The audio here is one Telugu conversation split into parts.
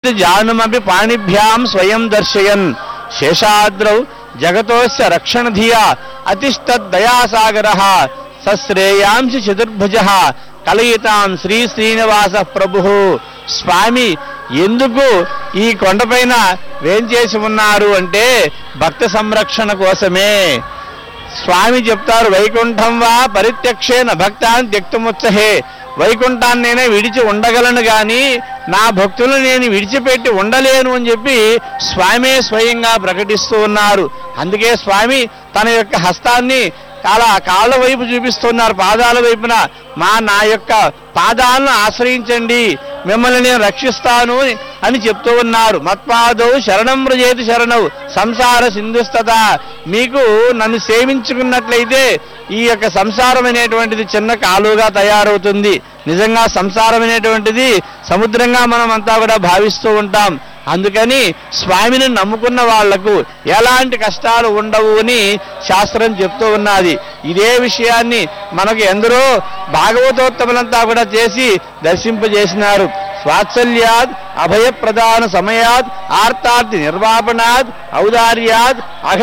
తత్ జానుమపి పాణిభ్యాం స్వయం దర్శయన్ శేషాద్రౌ జగతోస్య రక్షణధియా అతిష్టద్దయాసాగరః సశ్రేయాంసి చతుర్భుజః కలయితాం శ్రీ శ్రీనివాస ప్రభు. స్వామి ఎందుకు ఈ కొండపైన వేంచేసి ఉన్నారు అంటే భక్త సంరక్షణ కోసమే. స్వామి చెప్తారు, వైకుంఠం వా పరిత్యక్షేన భక్తాన్ త్యక్తుముత్సహే. వైకుంఠాన్ని నేనే విడిచి ఉండగలను గాని నా భక్తులను నేను విడిచిపెట్టి ఉండలేను అని చెప్పి స్వామి స్వయంగా ప్రకటిస్తూ ఉన్నారు. అందుకే స్వామి తన యొక్క హస్తాన్ని కాళ్ళ వైపు చూపిస్తున్నారు, పాదాల వైపున. నా యొక్క పాదాలను ఆశ్రయించండి, మిమ్మల్ని నేను రక్షిస్తాను అని చెప్తూ ఉన్నారు. మత్పాదౌ శరణం వ్రజేతి శరణౌ సంసార సింధుస్తత. మీకు నన్ను సేవించుకున్నట్లయితే ఈ యొక్క సంసారం అనేటువంటిది చిన్న కాలువగా తయారవుతుంది. నిజంగా సంసారం అనేటువంటిది సముద్రంగా మనం అంతా కూడా భావిస్తూ ఉంటాం. అందుకని స్వామిని నమ్ముకున్న వాళ్లకు ఎలాంటి కష్టాలు ఉండవు అని శాస్త్రం చెప్తూ ఉన్నది. ఇదే విషయాన్ని మనకు ఎందరో భాగవతోత్తములంతా కూడా చేసి దర్శింపజేసినారు. స్వాత్సల్యాద్ అభయప్రదాన సమయాద్ ఆర్తార్థి నిర్వాపణాద్ ఔదార్యాద్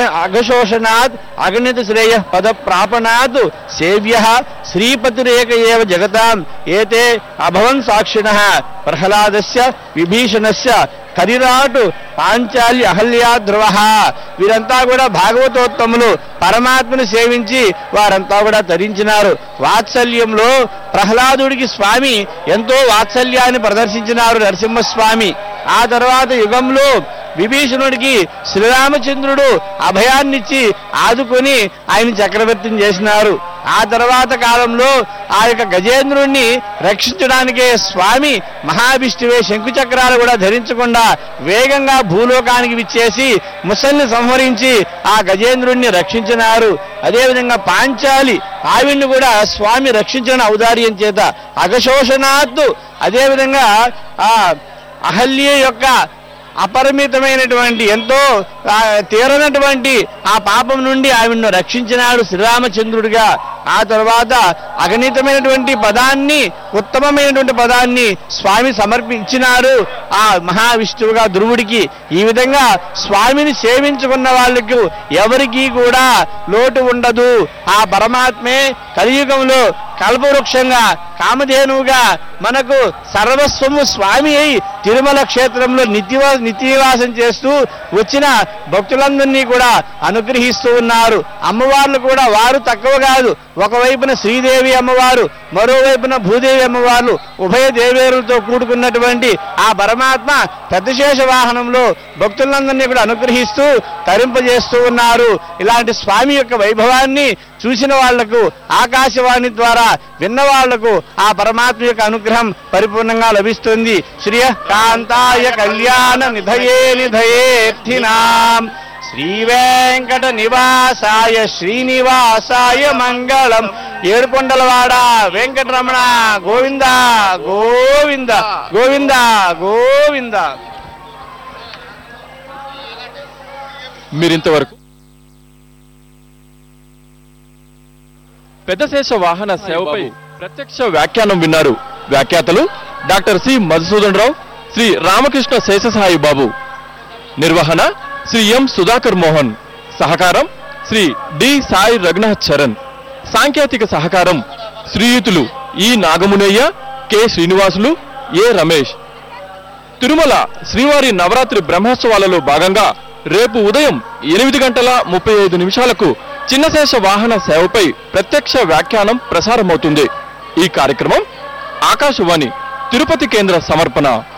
అఘశోషణాద్ అగణిత శ్రేయ పద ప్రాపణాద్ సేవ్య శ్రీపతిరేక ఏవ జగతాం ఏతే అభవన్ సాక్షిణః ప్రహ్లాదస్య విభీషణస్య కరిరాటు పాంచాలి అహల్యా ధ్రువ. వీరంతా కూడా భాగవతోత్తములు, పరమాత్మను సేవించి వారంతా కూడా తరించినారు. వాత్సల్యంలో ప్రహ్లాదుడికి స్వామి ఎంతో వాత్సల్యాన్ని ప్రదర్శించినారు నరసింహస్వామి. ఆ తర్వాత యుగంలో విభీషణుడికి శ్రీరామచంద్రుడు అభయాన్నిచ్చి ఆదుకొని ఆయన చక్రవర్తిని చేసినారు. ఆ తర్వాత కాలంలో ఆ యొక్క గజేంద్రుణ్ణి రక్షించడానికే స్వామి మహావిష్ణువే శంకుచక్రాలు కూడా ధరించకుండా వేగంగా భూలోకానికి విచ్చేసి ముసల్ని సంహరించి ఆ గజేంద్రుణ్ణి రక్షించినారు. అదేవిధంగా పాంచాలి ఆవిడ్ని కూడా స్వామి రక్షించిన ఔదార్యం చేత అఘశోషణాత్తు. అదేవిధంగా ఆ అహల్య యొక్క అపరిమితమైనటువంటి ఎంతో తీరనటువంటి ఆ పాపం నుండి ఆవిడను రక్షించినాడు శ్రీరామచంద్రుడిగా. ఆ తర్వాత అగణితమైనటువంటి పదాన్ని, ఉత్తమమైనటువంటి పదాన్ని స్వామి సమర్పించినారు ఆ మహావిష్ణువుగా ధ్రువుడికి. ఈ విధంగా స్వామిని సేవించుకున్న వాళ్ళకు ఎవరికీ కూడా లోటు ఉండదు. ఆ పరమాత్మే కలియుగంలో కల్పవృక్షంగా, కామధేనువుగా మనకు సర్వస్వము స్వామి అయి తిరుమల క్షేత్రంలో నిత్యనివాసం చేస్తూ వచ్చిన భక్తులందరినీ కూడా అనుగ్రహిస్తూ ఉన్నారు. అమ్మవార్లు కూడా వారు తక్కువ కాదు. ఒకవైపున శ్రీదేవి అమ్మవారు, మరోవైపున భూదేవి అమ్మవార్లు, ఉభయ దేవేరులతో కూడుకున్నటువంటి ఆ పరమాత్మ పెద్దశేష వాహనంలో భక్తులందరినీ కూడా అనుగ్రహిస్తూ తరింపజేస్తూ ఉన్నారు. ఇలాంటి స్వామి యొక్క వైభవాన్ని చూసిన వాళ్లకు, ఆకాశవాణి ద్వారా విన్న వాళ్లకు ఆ పరమాత్మ యొక్క అనుగ్రహం పరిపూర్ణంగా లభిస్తుంది. శ్రియ కాంతాయ కళ్యాణ నిధయే నిధయేర్థినాం శ్రీ వెంకట నివాసాయ శ్రీనివాసాయ మంగళం. ఏడుకొండలవాడ వెంకటరమణ గోవింద గోవింద గోవింద గోవింద. మీరింతవరకు పెద్దశేష వాహన సేవపై ప్రత్యక్ష వ్యాఖ్యానం విన్నారు. వ్యాఖ్యాతలు డాక్టర్ సి మధుసూదన్ రావు, శ్రీ రామకృష్ణ శేషసాయి బాబు. నిర్వహణ శ్రీ ఎం సుధాకర్ మోహన్. సహకారం శ్రీ డి సాయి రఘునాథ్ చరణ్. సాంకేతిక సహకారం శ్రీయుతులు ఈ నాగమునయ్య, కె శ్రీనివాసులు, ఏ రమేష్. తిరుమల శ్రీవారి నవరాత్రి బ్రహ్మోత్సవాలలో భాగంగా రేపు ఉదయం 8:35 చిన్నశేష వాహన సేవపై ప్రత్యక్ష వ్యాఖ్యానం ప్రసారమవుతుంది. ఈ కార్యక్రమం ఆకాశవాణి తిరుపతి కేంద్ర సమర్పణ.